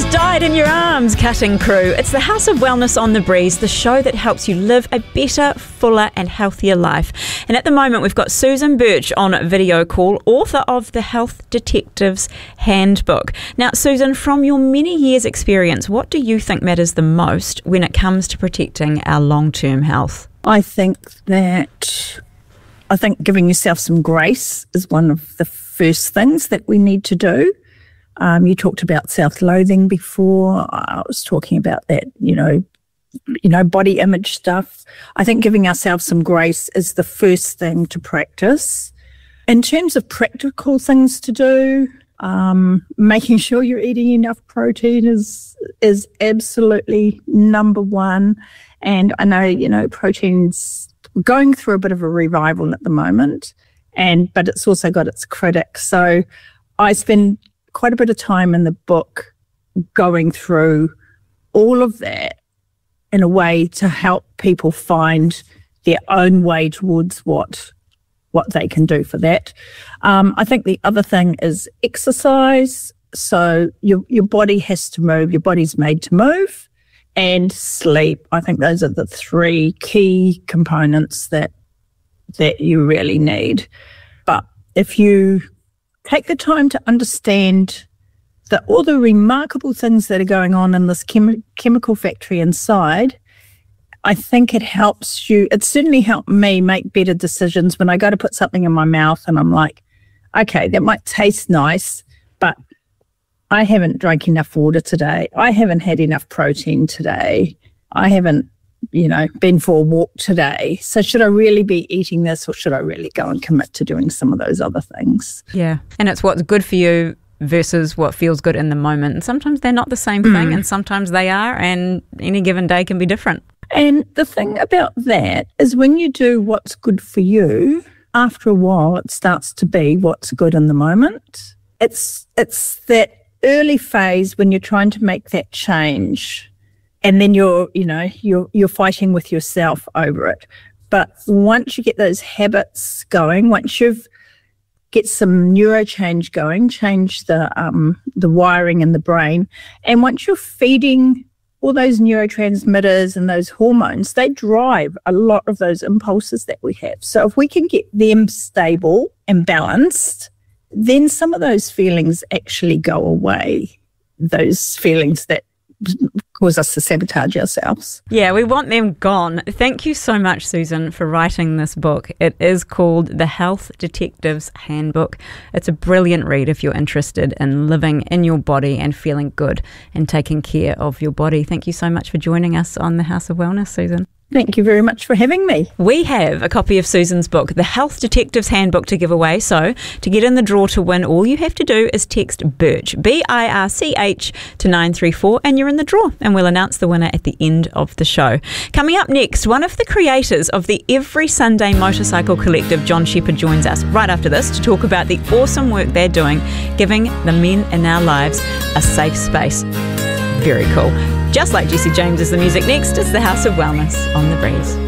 Died in your arms, Cutting Crew. It's the House of Wellness on the Breeze, the show that helps you live a better, fuller and healthier life. And at the moment, we've got Susan Birch on video call, author of The Health Detective's Handbook. Now, Susan, from your many years' experience, what do you think matters the most when it comes to protecting our long-term health? I think giving yourself some grace is one of the first things that we need to do. You talked about self-loathing before. I was talking about that, body image stuff. I think giving ourselves some grace is the first thing to practice. In terms of practical things to do, making sure you're eating enough protein is absolutely number one. And I know, protein's going through a bit of a revival at the moment, but it's also got its critics. So I spend quite a bit of time in the book going through all of that in a way to help people find their own way towards what they can do for that. I think the other thing is exercise. So your body has to move. Your body's made to move, and sleep. I think those are the three key components that you really need. But if you take the time to understand all the remarkable things that are going on in this chemical factory inside, I think it helps you. It certainly helped me make better decisions when I go to put something in my mouth and I'm like, okay, that might taste nice, but I haven't drank enough water today. I haven't had enough protein today. I haven't, been for a walk today. So should I really be eating this, or should I really go and commit to doing some of those other things? Yeah. And it's what's good for you versus what feels good in the moment. And sometimes they're not the same thing, and sometimes they are, and any given day can be different. And the thing about that is when you do what's good for you, after a while it starts to be what's good in the moment. It's that early phase when you're trying to make that change, and then you're fighting with yourself over it. But once you get those habits going, once you've get some neuro change going, change the wiring in the brain, and once you're feeding all those neurotransmitters and those hormones, they drive a lot of those impulses that we have. So if we can get them stable and balanced, then some of those feelings actually go away, those feelings that cause us to sabotage ourselves. Yeah, we want them gone. Thank you so much, Susan, for writing this book. It is called The Health Detective's Handbook. It's a brilliant read if you're interested in living in your body and feeling good and taking care of your body. Thank you so much for joining us on the House of Wellness, Susan. Thank you very much for having me. We have a copy of Susan's book, The Health Detective's Handbook, to give away. So to get in the draw to win, all you have to do is text BIRCH, BIRCH, to 934 and you're in the draw. And we'll announce the winner at the end of the show. Coming up next, one of the creators of the Every Sunday Motorcycle Collective, John Shepherd, joins us right after this to talk about the awesome work they're doing, giving the men in our lives a safe space. Very cool. Just like Jesse James is the music next, it's the House of Wellness on the Breeze.